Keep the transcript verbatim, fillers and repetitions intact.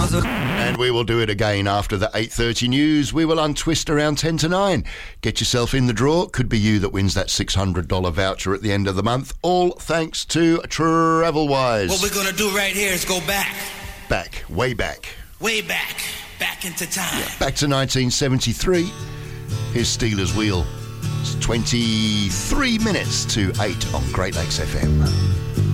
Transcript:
And we will do it again after the eight thirty news. We will untwist around ten to nine. Get yourself in the draw. Could be you that wins that six hundred dollars voucher at the end of the month. All thanks to TravelWise. What we're going to do right here is go back. Back, way back. Way back. Back into time. Yeah, back to nineteen seventy-three. Here's Steelers Wheel. It's twenty-three minutes to eight on Great Lakes F M.